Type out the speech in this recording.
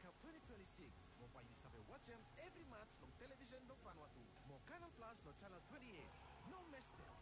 Cup 2026. Mobile you sabi watch them every match from television no Vanuatu. Mo Canal Plus no Channel 28. No miss them.